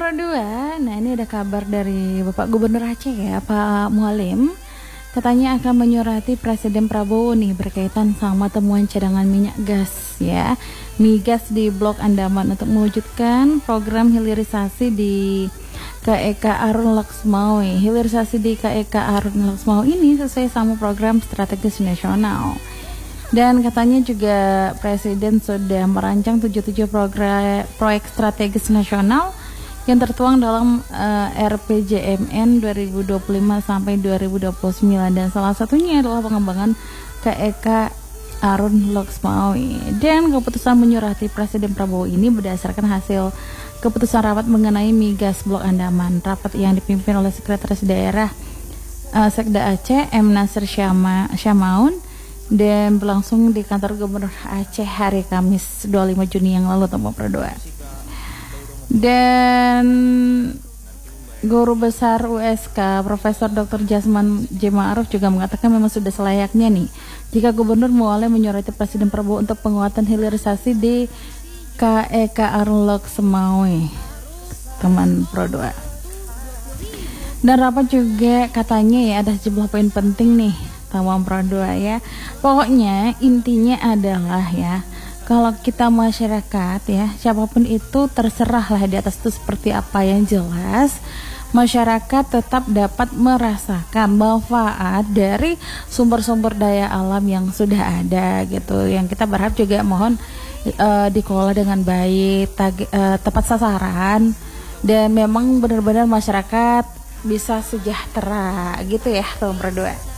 Pro 2, nah ini ada kabar dari Bapak Gubernur Aceh ya, Pak Mualim. Katanya akan menyurati Presiden Prabowo nih berkaitan sama temuan cadangan minyak gas ya, migas di Blok Andaman untuk mewujudkan program hilirisasi di KEK Arun Laksmawe. Hilirisasi di KEK Arun Laksmawe ini sesuai sama program strategis nasional. Dan katanya juga Presiden sudah merancang 77 proyek strategis nasional yang tertuang dalam RPJMN 2025 sampai 2029, dan salah satunya adalah pengembangan KEK Arun Laksmawe. Dan keputusan menyurati Presiden Prabowo ini berdasarkan hasil keputusan rapat mengenai migas Blok Andaman. Rapat yang dipimpin oleh Sekretaris Daerah Sekda Aceh M. Nasir Syamaun dan berlangsung di kantor Gubernur Aceh hari Kamis 25 Juni yang lalu, Tempo Pro 2. Dan Guru Besar USK Profesor Dr. Jasman J. Ma'ruf juga mengatakan memang sudah selayaknya nih jika Gubernur mulai menyurati Presiden Prabowo untuk penguatan hilirisasi di KEK Arun Laksmawe, teman Pro 2. Dan rapat juga katanya ya ada sejumlah poin penting nih teman Pro 2 ya. Pokoknya intinya adalah ya, kalau kita masyarakat ya, siapapun itu terserahlah di atas itu seperti apa, yang jelas masyarakat tetap dapat merasakan manfaat dari sumber-sumber daya alam yang sudah ada gitu. Yang kita berharap juga mohon dikelola dengan baik, tepat sasaran, dan memang benar-benar masyarakat bisa sejahtera gitu ya, teman berdua.